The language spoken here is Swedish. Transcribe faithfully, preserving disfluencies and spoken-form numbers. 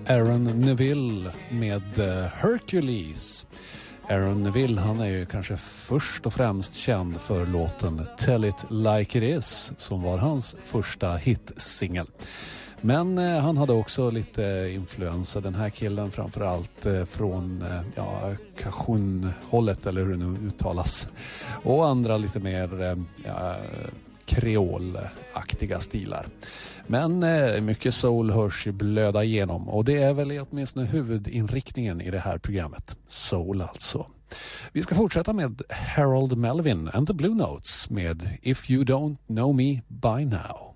Aaron Neville med Hercules. Aaron Neville, han är ju kanske först och främst känd för låten Tell It Like It Is som var hans första hitsingel. Men eh, han hade också lite influenser, den här killen, framförallt eh, från eh, ja, Cajun-hållet, eller hur det nu uttalas. Och andra lite mer eh, ja, kreolaktiga stilar. Men eh, mycket soul hörs ju blöda igenom, och det är väl åtminstone huvudinriktningen i det här programmet. Soul alltså. Vi ska fortsätta med Harold Melvin and the Blue Notes med If You Don't Know Me By Now.